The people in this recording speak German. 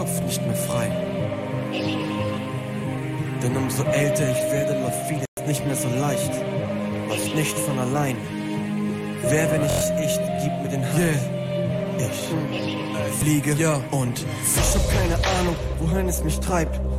Kopf nicht mehr frei. Denn umso älter ich werde, läuft vieles nicht mehr so leicht. Läuft nicht von allein. Wer, wenn ich, gib mir den Halt. Ich fliege und ich hab keine Ahnung, wohin es mich treibt.